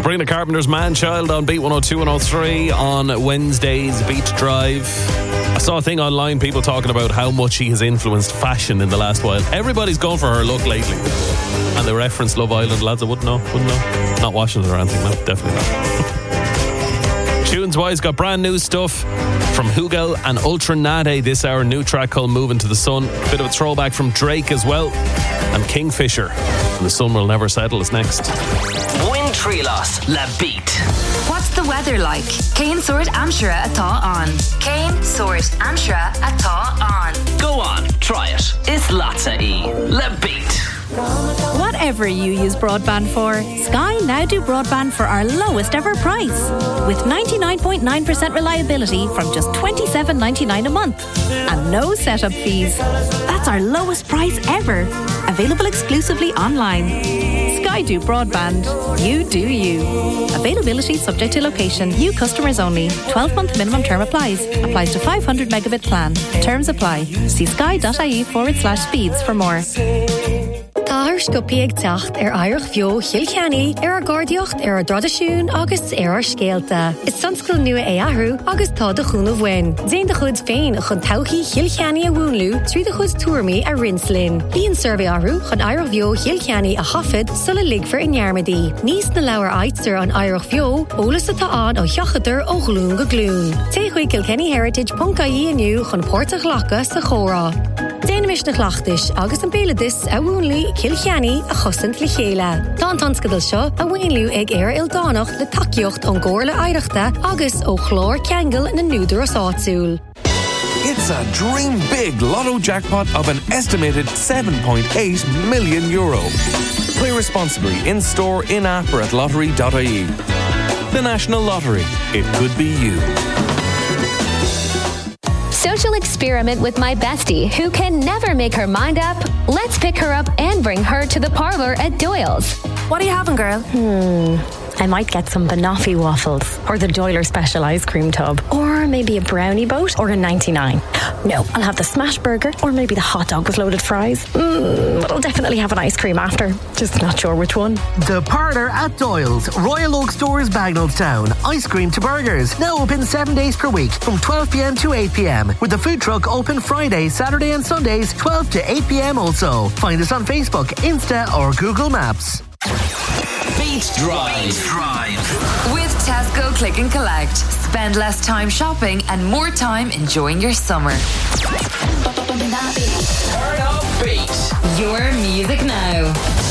Sabrina Carpenter's Man-Child on Beat 102 and 103 on Wednesday's Beat Drive. I saw a thing online, people talking about how much she has influenced fashion in the last while. Everybody's gone for her look lately. And they reference Love Island, lads. I wouldn't know. Not watching it or anything, no, definitely not. Tunes-wise, got brand new stuff from Hugel and Ultra Nade this hour. New track called Moving to the Sun. Bit of a throwback from Drake as well. And Kingfisher. And The Sun Will Never Settle is next. Win Trilos, La Beat. What's the weather like? Cain Sort Amshara atá on. Cain Sort Amshara atá on. Go on, try it. It's Latza E. La Beat. Whatever you use broadband for, Sky now do broadband for our lowest ever price. With 99.9% reliability from just $27.99 a month. And no setup fees. That's our lowest price ever. Available exclusively online. Sky do broadband. You do you. Availability subject to location. New customers only. 12-month minimum term applies. Applies to 500 megabit plan. Terms apply. See sky.ie/speeds for more. Táthar scopi ag teacht Irish Bheo Chilcheanny Gardiocht Dradasún agus Scéalta. Is sunscreen nua ahrú agus tá de chuúna bhain. Déan de chud féin chun tauchi Chilcheanny a bhúnlú trí de chud tuairmí a rinslin. Bíon survey ahrú chun Irish Bheo Chilcheanny a hafid sulla ligfar in Yarmady. Níos na leabhar aitster an Irish Bheo ólas atá an ó cheachadar ó glún go glún. Téigh kilkennyheritage.ie aniu chun Pórtach Lacha sa chórá. Déanamis na chhlachtais agus an béladis a bhúnlí Kilcheanny a chosint le chéile. Tá an tanscadal seo a bhainliú ag Ildánach le takeíocht an gcóirla aireachta agus ó chlár ceangal na núdar as áitiúil. It's a dream big lotto jackpot of an estimated €7.8 million. Play responsibly in-store, in-app or at lottery.ie. The National Lottery. It could be you. Social experiment with my bestie who can never make her mind up. Let's pick her up and bring her to the parlour at Doyle's. What are you having, girl? I might get some banoffee waffles or the Doyler special ice cream tub or maybe a brownie boat or a 99. No, I'll have the smash burger or maybe the hot dog with loaded fries. But I'll definitely have an ice cream after. Just not sure which one. The Parlour at Doyle's, Royal Oak Stores, Bagnallstown. Ice cream to burgers. Now open 7 days per week from 12 p.m. to 8 p.m. With the food truck open Friday, Saturday and Sundays 12 to 8 p.m. also. Find us on Facebook, Insta or Google Maps. Beat Drive. With Tesco Click and Collect. Spend less time shopping and more time enjoying your summer. Turn up Beat. Your music now.